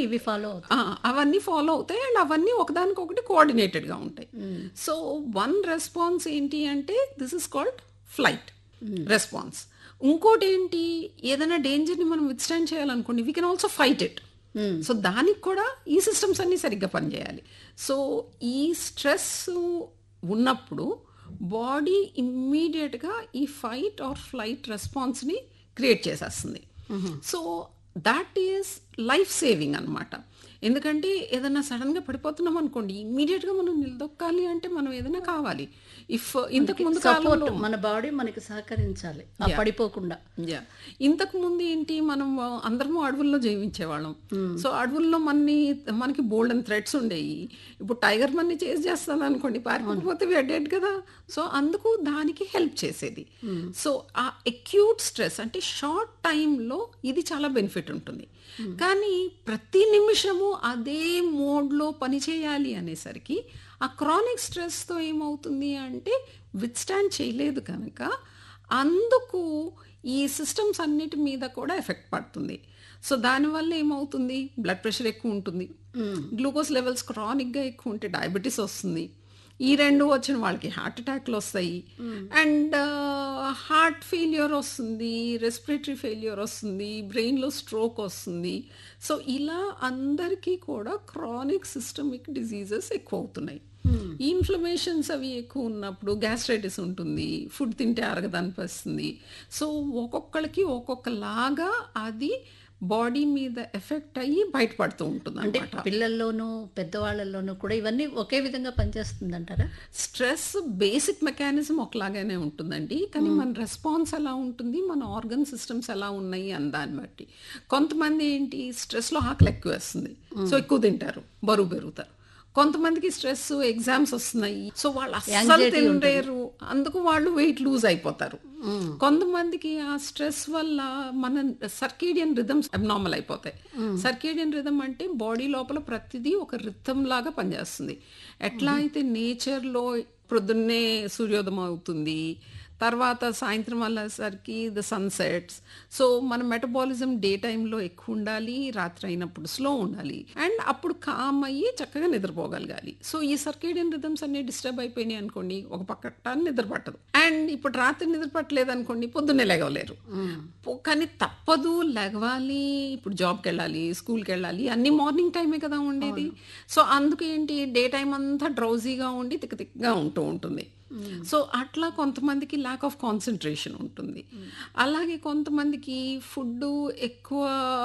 ఇవి ఫాలో ఆ, అవుతాయి. అవన్నీ ఫాలో అవుతాయి అండ్ అవన్నీ ఒకదానికొకటి కోఆర్డినేటెడ్గా ఉంటాయి. సో వన్ రెస్పాన్స్ ఏంటి అంటే this is called flight response. ఇంకోటి ఏంటి, ఏదైనా డేంజర్ని మనం withstand చేయాలనుకోండి we can also fight it. So దానికి కూడా ఈ సిస్టమ్స్ అన్నీ సరిగ్గా పనిచేయాలి. సో ఈ స్ట్రెస్ ఉన్నప్పుడు బాడీ ఇమ్మీడియట్గా ఈ ఫైట్ ఆర్ ఫ్లైట్ రెస్పాన్స్ని క్రియేట్ చేసేస్తుంది. So that is life saving అనమాట. ఎందుకంటే ఏదైనా సడన్గా పడిపోతున్నాం అనుకోండి, ఇమ్మీడియట్గా మనం నిలదొక్కాలి అంటే మనం ఏదైనా కావాలి. ఇఫ్ ఇంతకు ముందు సపోర్ట్ కాలంలో మన బాడీ మనకి సహకరించాలి ఆ పడిపోకుండా. యా, ఇంతకు ముందు ఏంటి, మనం అందరము అడవుల్లో జీవించేవాళ్ళం. సో అడవుల్లో మనకి బోల్డ్ అండ్ థ్రెడ్స్ ఉండేవి. ఇప్పుడు టైగర్ మనని చేసి చేస్తాను అనుకోండి, పారిపోకపోతే వి ఆర్ డెడ్ కదా. సో అందుకు దానికి హెల్ప్ చేసేది. సో ఆ అక్యూట్ స్ట్రెస్ అంటే షార్ట్ టైంలో ఇది చాలా బెనిఫిట్ ఉంటుంది. కానీ ప్రతి నిమిషము అదే మోడ్లో పని చేయాలి అనేసరికి ఆ క్రానిక్ స్ట్రెస్తో ఏమవుతుంది అంటే విత్స్టాండ్ చేయలేదు కనుక అందుకు ఈ సిస్టమ్స్ అన్నిటి మీద కూడా ఎఫెక్ట్ పడుతుంది. సో దానివల్ల ఏమవుతుంది, బ్లడ్ ప్రెషర్ ఎక్కువ ఉంటుంది, గ్లూకోజ్ లెవెల్స్ క్రానిక్గా ఎక్కువ ఉంటే డయాబెటీస్ వస్తుంది. ఈ రెండు వచ్చిన వాళ్ళకి హార్ట్ అటాక్లు వస్తాయి అండ్ హార్ట్ ఫెయిల్యూర్ వస్తుంది, రెస్పిరేటరీ ఫెయిల్యూర్ వస్తుంది, బ్రెయిన్లో స్ట్రోక్ వస్తుంది. సో ఇలా అందరికీ కూడా క్రానిక్ సిస్టమిక్ డిజీజెస్ ఎక్కువ అవుతున్నాయి. ఇన్ఫ్లమేషన్స్ అవి ఎక్కువ ఉన్నప్పుడు గ్యాస్ట్రైటిస్ ఉంటుంది, ఫుడ్ తింటే అరగదనిపిస్తుంది. సో ఒక్కొక్కరికి ఒక్కొక్కలాగా అది బాడీ మీద ఎఫెక్ట్ అయ్యి బయటపడుతూ ఉంటుంది అంటే అనమాట. పిల్లల్లోనూ పెద్దవాళ్ళలోనూ కూడా ఇవన్నీ ఒకే విధంగా పనిచేస్తుంది అంటారా? స్ట్రెస్ బేసిక్ మెకానిజం ఒకలాగానే ఉంటుందండి, కానీ మన రెస్పాన్స్ ఎలా ఉంటుంది, మన ఆర్గన్ సిస్టమ్స్ ఎలా ఉన్నాయి అని దాన్ని బట్టి. కొంతమంది ఏంటి స్ట్రెస్లో ఆకలి ఎక్కువ వేస్తుంది, సో ఎక్కువ తింటారు, బరువు పెరుగుతారు. కొంతమందికి స్ట్రెస్ ఎగ్జామ్స్ వస్తున్నాయి, సో వాళ్ళు అస్సలు తినలేరు, అందుకు వాళ్ళు వెయిట్ లూజ్ అయిపోతారు. కొంతమందికి ఆ స్ట్రెస్ వల్ల మన సర్కేడియన్ రిథమ్స్ అబ్నార్మల్ అయిపోతాయి. సర్కేడియన్ రిథమ్ అంటే బాడీ లోపల ప్రతిదీ ఒక రిథమ్ లాగా పనిచేస్తుంది. ఎట్లా అయితే నేచర్లో ప్రొద్దున్నే సూర్యోదయం అవుతుంది, తర్వాత సాయంత్రం అయ్యేసరికి ద సన్సెట్స్. సో మన మెటబాలిజం డే టైంలో ఎక్కువ ఉండాలి, రాత్రి అయినప్పుడు స్లో ఉండాలి అండ్ అప్పుడు కామ్ అయ్యి చక్కగా నిద్రపోగలగాలి. సో ఈ సర్కేడియన్ రిథమ్స్ అన్ని డిస్టర్బ్ అయిపోయినాయి అనుకోండి, ఒక పక్కన నిద్ర పట్టదు. అండ్ ఇప్పుడు రాత్రి నిద్ర పట్టలేదు అనుకోండి, పొద్దున్నే లేగలేరు. కానీ తప్పదు, లెగవాలి. ఇప్పుడు జాబ్కి వెళ్ళాలి, స్కూల్కి వెళ్ళాలి, అన్ని మార్నింగ్ టైమే కదా ఉండేది. సో అందుకు ఏంటి, డే టైం అంతా డ్రౌజీగా ఉండి తిక్కగా ఉంటూ ఉంటుంది. సో అట్లా కొంతమందికి ల్యాక్ ఆఫ్ కాన్సన్ట్రేషన్ ఉంటుంది. అలాగే కొంతమందికి ఫుడ్ ఎక్కువ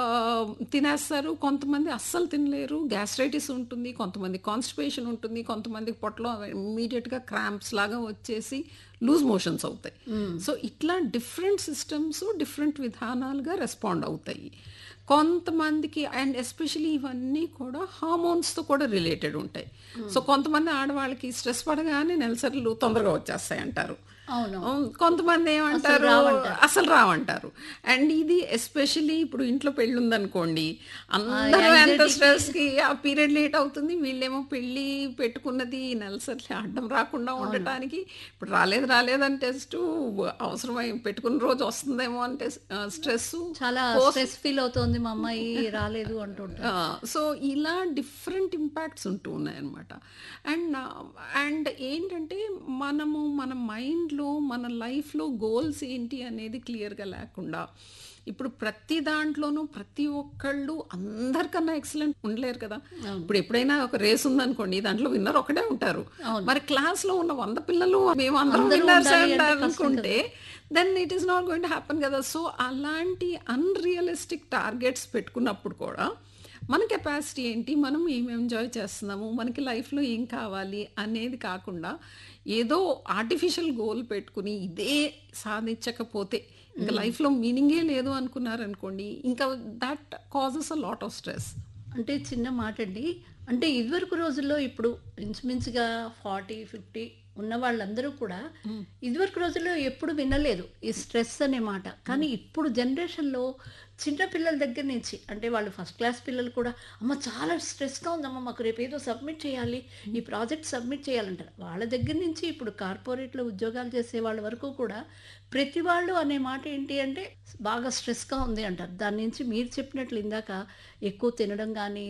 తినేస్తారు, కొంతమంది అస్సలు తినలేరు, గ్యాస్ట్రైటిస్ ఉంటుంది, కొంతమంది కాన్స్టిపేషన్ ఉంటుంది, కొంతమందికి పొట్టలో ఇమీడియట్గా క్రాంప్స్ లాగా వచ్చేసి లూజ్ మోషన్స్ అవుతాయి. సో ఇట్లా డిఫరెంట్ సిస్టమ్స్ డిఫరెంట్ విధానాలుగా రెస్పాండ్ అవుతాయి. కొంతమందికి అండ్ ఎస్పెషలీ ఇవన్నీ కూడా హార్మోన్స్తో కూడా రిలేటెడ్ ఉంటాయి. సో కొంతమంది ఆడవాళ్ళకి స్ట్రెస్ పడగానే నెలసరిలు తొందరగా వచ్చేస్తాయి అంటారు. కొంతమంది ఏమంటారు, అసలు రావంటారు. అండ్ ఇది ఎస్పెషలీ ఇప్పుడు ఇంట్లో పెళ్ళి ఉందనుకోండి, అందరూ ఎంత స్ట్రెస్కి ఆ పీరియడ్ లేట్ అవుతుంది, వీళ్ళేమో పెళ్ళి పెట్టుకున్నది నెలసరి అడ్డం రాకుండా ఉండటానికి ఇప్పుడు రాలేదు టెస్ట్ అవసరమై పెట్టుకున్న రోజు వస్తుందేమో అంటే స్ట్రెస్ చాలా స్ట్రెస్ ఫీల్ అవుతోంది మా అమ్మాయి రాలేదు అంటుంటారు. సో ఇలా డిఫరెంట్ ఇంపాక్ట్స్ ఉంటూ ఉన్నాయన్నమాట. అండ్ ఏంటంటే మనము మన మైండ్లో మన లైఫ్లో గోల్స్ ఏంటి అనేది క్లియర్గా లేకుండా ఇప్పుడు ప్రతి దాంట్లోనూ ప్రతి ఒక్కళ్ళు అందరికన్నా ఎక్సలెంట్ ఉండలేరు కదా. ఇప్పుడు ఎప్పుడైనా ఒక రేస్ ఉందనుకోండి, దాంట్లో విన్నర్ ఒకటే ఉంటారు. మరి క్లాస్లో ఉన్న 100 పిల్లలు మేము అందరం విన్నర్స్ అనుకుంటే then it is not going to happen కదా. సో అలాంటి అన్రియలిస్టిక్ టార్గెట్స్ పెట్టుకున్నప్పుడు కూడా మన కెపాసిటీ ఏంటి, మనం ఏం ఎంజాయ్ చేస్తున్నాము, మనకి లైఫ్లో ఏం కావాలి అనేది కాకుండా ఏదో ఆర్టిఫిషియల్ గోల్ పెట్టుకుని ఇదే సాధించకపోతే ఇంకా లైఫ్లో మీనింగే లేదు అనుకున్నారనుకోండి, ఇంకా that causes a lot of stress. అంటే చిన్న మాట అండి, అంటే ఇదివరకు రోజుల్లో ఇప్పుడు ఇంచుమించుగా 40-50 ఉన్న వాళ్ళందరూ కూడా ఇదివరకు రోజుల్లో ఎప్పుడు వినలేదు ఈ స్ట్రెస్ అనే మాట. కానీ ఇప్పుడు జనరేషన్లో చిన్న పిల్లల దగ్గర నుంచి, అంటే వాళ్ళు ఫస్ట్ క్లాస్ పిల్లలు కూడా అమ్మ చాలా స్ట్రెస్గా ఉందమ్మ, మాకు రేపు ఏదో సబ్మిట్ చేయాలి, ఈ ప్రాజెక్ట్ సబ్మిట్ చేయాలంటారు. వాళ్ళ దగ్గర నుంచి ఇప్పుడు కార్పొరేట్లో ఉద్యోగాలు చేసే వాళ్ళ వరకు కూడా ప్రతి వాళ్ళు అనే మాట ఏంటి అంటే బాగా స్ట్రెస్గా ఉంది అంటారు. దాని నుంచి మీరు చెప్పినట్లు ఇందాక ఎక్కువ తినడం కానీ